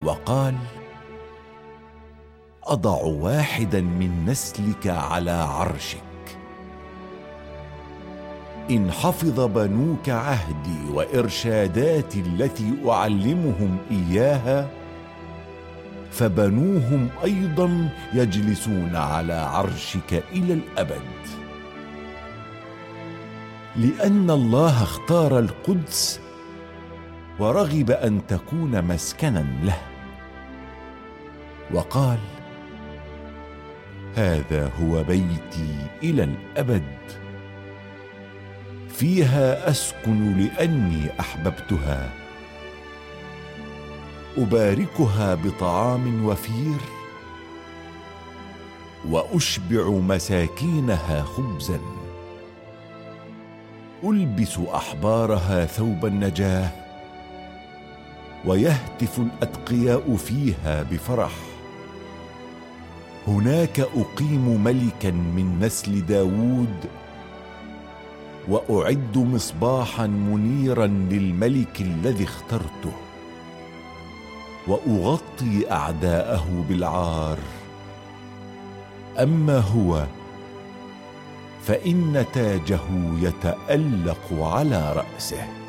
وقال: أضع واحدا من نسلك على عرشك. إن حفظ بنوك عهدي وإرشاداتي التي أعلمهم إياها، فبنوهم أيضا يجلسون على عرشك إلى الأبد. لأن الله اختار القدس ورغب أن تكون مسكنا له، وقال: هذا هو بيتي إلى الأبد، فيها أسكن لأني أحببتها. أباركها بطعام وفير، وأشبع مساكينها خبزا. ألبس أحبارها ثوب النجاة، ويهتف الأتقياء فيها بفرح. هناك أقيم ملكا من نسل داود، وأعد مصباحا منيرا للملك الذي اخترته، وأغطي أعداءه بالعار. أما هو فإن تاجه يتألق على رأسه.